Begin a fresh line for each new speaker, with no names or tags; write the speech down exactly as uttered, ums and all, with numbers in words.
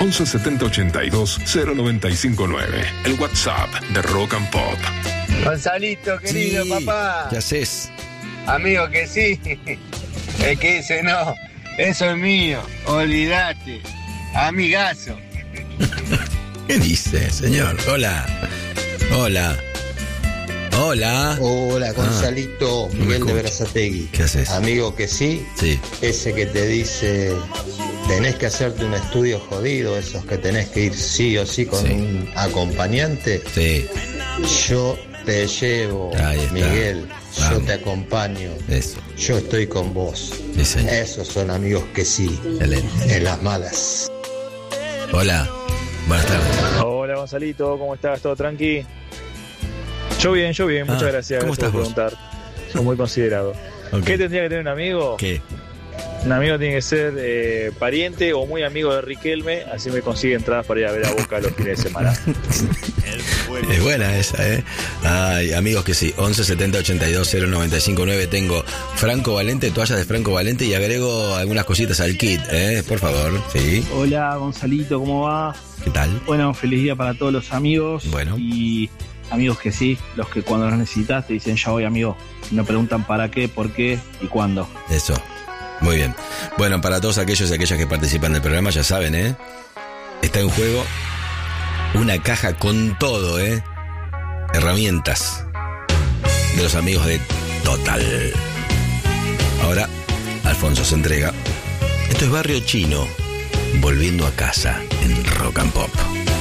once setenta ochenta y dos cero noventa y cinco nueve. El WhatsApp de Rock and Pop.
Gonzalito, querido,
Sí,
papá.
¿qué haces?
Amigo que sí. Es que ese no. Eso es mío. Olvídate. Amigazo.
¿Qué dice, señor? Hola. Hola. Hola.
Hola, Gonzalito,
no me
Miguel de
escucho.
Berazategui.
¿Qué haces?
Amigo que sí,
Sí.
ese que te dice, tenés que hacerte un estudio jodido, esos que tenés que ir sí o sí con
Sí.
un acompañante.
Sí.
Yo te llevo,
Ahí está.
Miguel, yo
Vamos.
te acompaño,
Eso.
yo estoy con vos.
Sí, señor.
Esos son amigos que sí,
Excelente.
en las malas.
Hola. Buenas tardes.
Hola Gonzalito, ¿cómo estás? ¿Todo tranqui? Yo bien, yo bien, muchas
Ah,
gracias,
¿cómo
gracias por
estás
preguntar. Soy muy considerado.
Ok.
¿Qué tendría que tener un amigo?
¿Qué?
Un amigo tiene que ser eh, pariente o muy amigo de Riquelme, así me consigue entradas para ir a ver a Boca los fines de semana.
Es buena esa, ¿eh? Ay, amigos que sí. once setenta ochenta y dos cero noventa y cinco nueve. Tengo Franco Valente, toallas de Franco Valente y agrego algunas cositas al kit, ¿eh? Por favor, sí.
Hola Gonzalito, ¿cómo va?
¿Qué tal?
Bueno, feliz día para todos los amigos.
Bueno.
Y amigos que sí, los que cuando los necesitas te dicen ya voy amigo. Y no preguntan para qué, por qué y cuándo.
Eso. Muy bien. Bueno, para todos aquellos y aquellas que participan del programa, ya saben, ¿eh? Está en juego una caja con todo, ¿eh? Herramientas de los amigos de Total. Ahora, Alfonso se entrega. Esto es Barrio Chino, volviendo a casa en Rock and Pop.